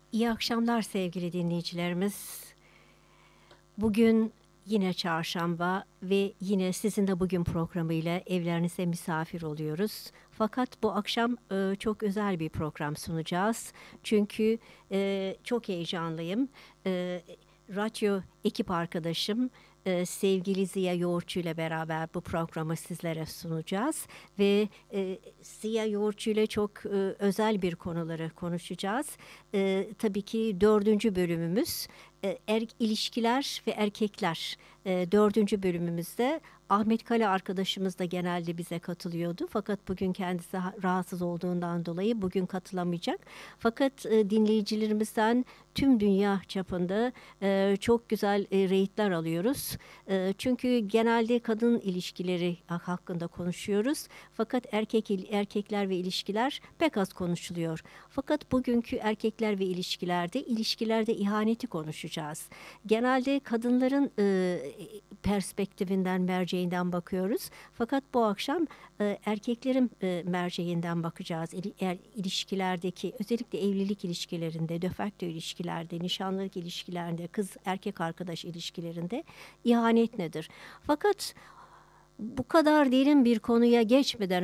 İyi akşamlar sevgili dinleyicilerimiz. Bugün yine çarşamba ve yine sizin de bugün programıyla evlerinize misafir oluyoruz. Fakat bu akşam çok özel bir program sunacağız. Çünkü çok heyecanlıyım. E, Radyo ekip arkadaşım sevgili Ziya Yoğurtçu ile beraber bu programı sizlere sunacağız. Ve Ziya Yoğurtçu ile çok özel bir konuları konuşacağız. Tabii ki dördüncü bölümümüz ilişkiler ve erkekler. Dördüncü bölümümüzde Ahmet Kale arkadaşımız da genelde bize katılıyordu. Fakat bugün kendisi rahatsız olduğundan dolayı bugün katılamayacak. Fakat dinleyicilerimizden tüm dünya çapında çok güzel reyitler alıyoruz. Çünkü genelde kadın ilişkileri hakkında konuşuyoruz. Fakat erkekler ve ilişkiler pek az konuşuluyor. Fakat bugünkü erkekler ve ilişkilerde ihaneti konuşacağız. Genelde kadınların perspektifinden, merceğinden bakıyoruz. Fakat bu akşam erkeklerin merceğinden bakacağız. İlişkilerdeki, özellikle evlilik ilişkilerinde, de facto ilişkilerde, nişanlılık ilişkilerinde, kız erkek arkadaş ilişkilerinde ihanet nedir? Fakat bu kadar derin bir konuya geçmeden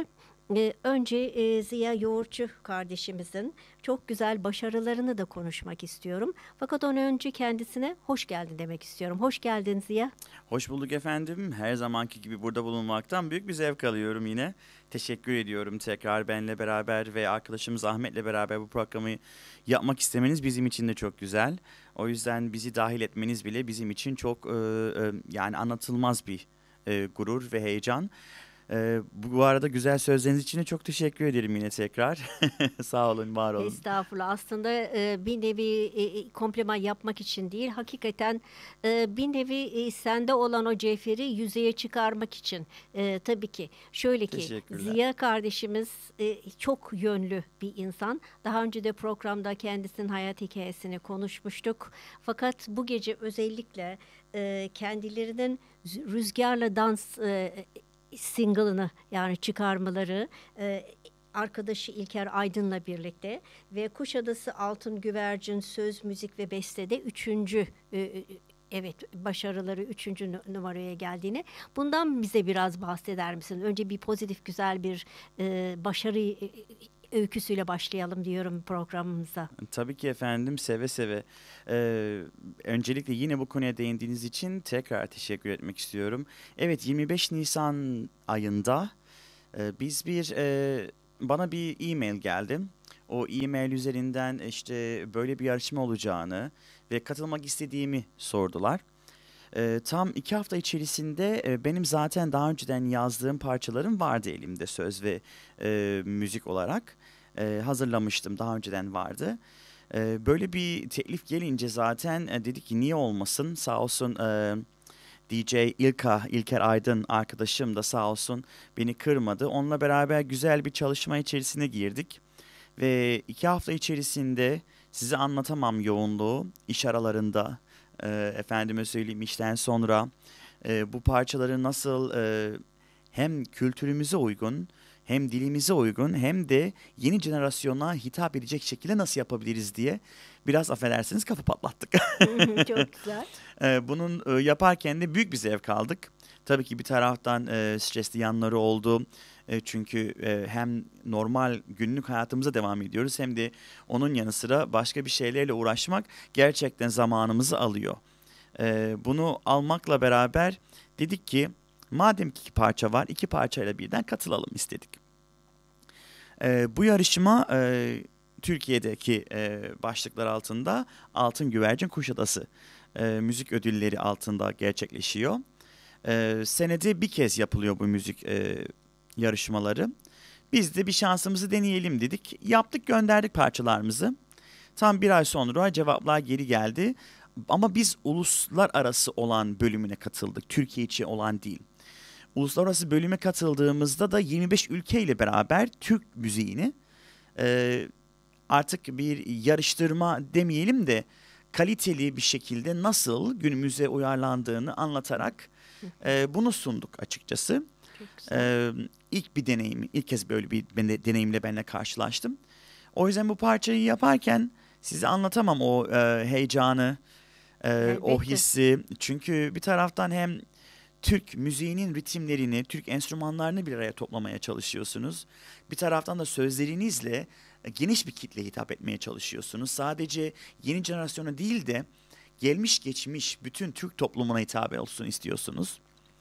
önce Ziya Yoğurtçu kardeşimizin çok güzel başarılarını da konuşmak istiyorum. Fakat ondan önce kendisine hoş geldin demek istiyorum. Hoş geldin Ziya. Hoş bulduk efendim. Her zamanki gibi burada bulunmaktan büyük bir zevk alıyorum yine. Teşekkür ediyorum tekrar benle beraber ve arkadaşımız Ahmet'le beraber bu programı yapmak istemeniz bizim için de çok güzel. O yüzden bizi dahil etmeniz bile bizim için çok yani anlatılmaz bir gurur ve heyecan. Bu arada güzel sözleriniz için de çok teşekkür ederim yine tekrar. Sağ olun, var olun. Estağfurullah. Aslında bir nevi kompliman yapmak için değil, hakikaten bir nevi sende olan o cevheri yüzeye çıkarmak için. Tabii ki. Şöyle ki, Teşekkürler. Ziya kardeşimiz çok yönlü bir insan. Daha önce de programda kendisinin hayat hikayesini konuşmuştuk. Fakat bu gece özellikle kendilerinin Rüzgarla Dans single'ını yani çıkarmaları, arkadaşı İlker Aydın'la birlikte ve Kuşadası Altın Güvercin söz, müzik ve bestede üçüncü, evet, başarıları üçüncü numaraya geldiğini. Bundan bize biraz bahseder misin? Önce bir pozitif güzel bir başarı öyküsüyle başlayalım diyorum programımıza. Tabii ki efendim, seve seve. Öncelikle yine bu konuya değindiğiniz için tekrar teşekkür etmek istiyorum. Evet, 25 Nisan ayında biz bana bir e-mail geldi. O e-mail üzerinden işte böyle bir yarışma olacağını ve katılmak istediğimi sordular. Tam 2 hafta içerisinde benim zaten daha önceden yazdığım parçalarım vardı elimde, söz ve müzik olarak. Hazırlamıştım, daha önceden vardı. Böyle bir teklif gelince zaten dedik ki niye olmasın, sağ olsun DJ İlker Aydın arkadaşım da sağ olsun beni kırmadı. Onunla beraber güzel bir çalışma içerisine girdik. Ve 2 hafta içerisinde size anlatamam yoğunluğu, iş aralarında, efendime söyleyeyim işten sonra bu parçaları nasıl hem kültürümüze uygun, hem dilimize uygun, hem de yeni jenerasyona hitap edecek şekilde nasıl yapabiliriz diye biraz affedersiniz kafa patlattık. Çok güzel. Bunun yaparken de büyük bir zevk aldık. Tabii ki bir taraftan stresli yanları oldu. Çünkü hem normal günlük hayatımıza devam ediyoruz, hem de onun yanı sıra başka bir şeylerle uğraşmak gerçekten zamanımızı alıyor. Bunu almakla beraber dedik ki madem ki 2 parça var, 2 parçayla birden katılalım istedik. Bu yarışma Türkiye'deki başlıklar altında Altın Güvercin Kuşadası müzik ödülleri altında gerçekleşiyor. Senede bir kez yapılıyor bu müzik yarışmaları. Biz de bir şansımızı deneyelim dedik. Yaptık, gönderdik parçalarımızı. Tam 1 ay sonra cevaplar geri geldi. Ama biz uluslararası olan bölümüne katıldık. Türkiye içi olan değil. Uluslararası bölüme katıldığımızda da 25 ülkeyle beraber Türk müziğini e, artık bir yarıştırma demeyelim de kaliteli bir şekilde nasıl günümüze uyarlandığını anlatarak bunu sunduk açıkçası. Çok güzel. İlk bir deneyim, ilk kez böyle bir deneyimle benimle karşılaştım. O yüzden bu parçayı yaparken Size anlatamam o heyecanı, o Elbette. hissi. Çünkü bir taraftan hem Türk müziğinin ritimlerini, Türk enstrümanlarını bir araya toplamaya çalışıyorsunuz. Bir taraftan da sözlerinizle geniş bir kitleye hitap etmeye çalışıyorsunuz. Sadece yeni jenerasyona değil de gelmiş geçmiş bütün Türk toplumuna hitap olsun istiyorsunuz.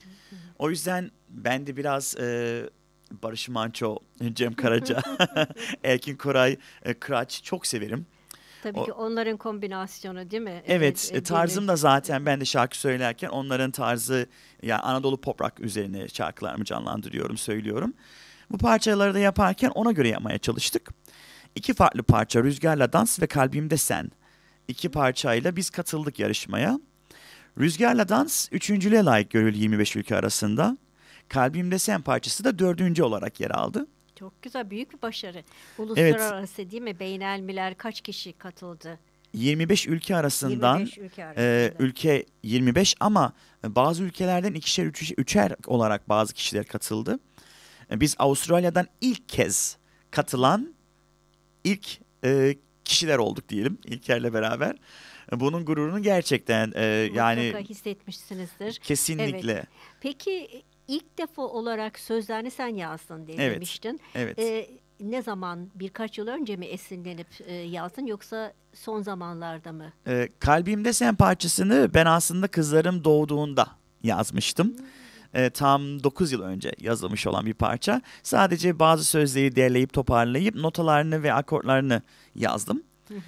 O yüzden ben de biraz Barış Manço, Cem Karaca, Erkin Koray, Kıraç çok severim. Tabii O, ki onların kombinasyonu değil mi? evet, tarzım da Birleşik. zaten ben de şarkı söylerken onların tarzı, yani Anadolu pop rock üzerine şarkılarımı canlandırıyorum, söylüyorum. Bu parçaları da yaparken ona göre yapmaya çalıştık. İki farklı parça, Rüzgarla Dans ve Kalbimde Sen. İki parçayla biz katıldık yarışmaya. Rüzgarla Dans üçüncülüğe layık görüldü 25 ülke arasında. Kalbimde Sen parçası da dördüncü olarak yer aldı. Çok güzel, büyük bir başarı. Evet, Uluslararası değil mi? Beynelmiler kaç kişi katıldı? 25 ülke arasından 25 ülke arasında. ülke 25 ama bazı ülkelerden ikişer, üçer olarak bazı kişiler katıldı. Biz Avustralya'dan ilk kez katılan ilk kişiler olduk diyelim İlker'le beraber. Bunun gururunu gerçekten Mutlaka yani hissetmişsinizdir. Evet. kesinlikle. Peki ilk defa olarak sözlerini sen yazdın Evet, demiştin. evet. Ne zaman, birkaç yıl önce mi esinlenip yazdın yoksa son zamanlarda mı? Kalbimde Sen parçasını ben aslında kızlarım doğduğunda yazmıştım. Tam 9 yıl önce yazılmış olan bir parça. Sadece bazı sözleri derleyip toparlayıp notalarını ve akorlarını yazdım.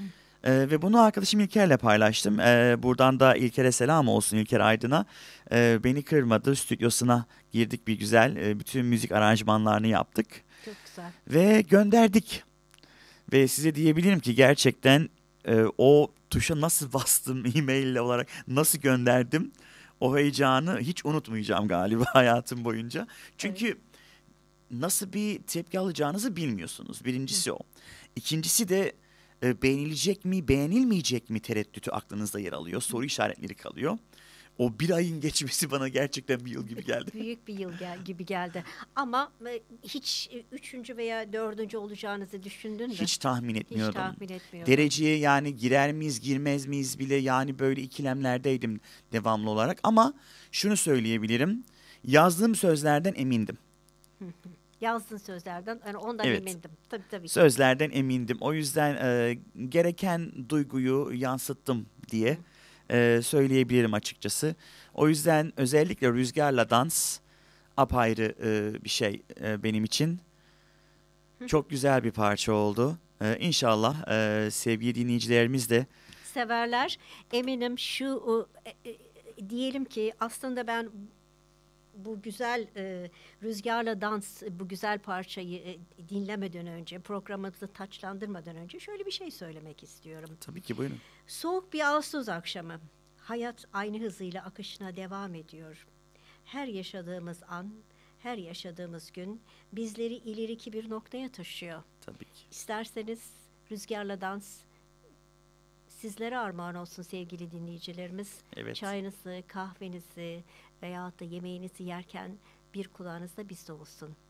Ve bunu arkadaşım İlker'le paylaştım. Buradan da İlker'e selam olsun, İlker Aydın'a. Beni kırmadı, stüdyosuna girdik bir güzel. Bütün müzik aranjmanlarını yaptık Çok güzel. ve gönderdik. Ve size diyebilirim ki gerçekten o tuşa nasıl bastım e-mail olarak, nasıl gönderdim, o heyecanı hiç unutmayacağım galiba hayatım boyunca. Evet. Çünkü nasıl bir tepki alacağınızı bilmiyorsunuz. Birincisi o. İkincisi de beğenilecek mi, beğenilmeyecek mi tereddütü aklınızda yer alıyor. Soru işaretleri kalıyor. O bir ayın geçmesi bana gerçekten bir yıl gibi geldi. Büyük bir yıl gibi geldi. Ama hiç üçüncü veya dördüncü olacağınızı düşündün mü? Hiç tahmin Hiç etmiyordum. tahmin etmiyordum. Dereceye yani girer miyiz, girmez miyiz bile, yani böyle ikilemlerdeydim devamlı olarak. Ama şunu söyleyebilirim. Yazdığım sözlerden emindim. Yazdığın sözlerden, yani ondan Evet. emindim. Tabii ki. Sözlerden emindim. O yüzden gereken duyguyu yansıttım diye söyleyebilirim açıkçası. O yüzden özellikle Rüzgarla Dans apayrı bir şey benim için. Çok güzel bir parça oldu. İnşallah sevgili dinleyicilerimiz de Severler. Eminim diyelim ki aslında ben bu güzel Rüzgarla Dans, bu güzel parçayı dinlemeden önce, programımızı taçlandırmadan önce şöyle bir şey söylemek istiyorum. tabii ki buyurun. Soğuk bir Ağustos akşamı. Hayat aynı hızıyla akışına devam ediyor. Her yaşadığımız an, her yaşadığımız gün bizleri ileriki bir noktaya taşıyor. Tabii ki. İsterseniz Rüzgarla Dans sizlere armağan olsun sevgili dinleyicilerimiz. Evet. Çayınızı, kahvenizi veyahut da yemeğinizi yerken bir kulağınızda bizde olsun.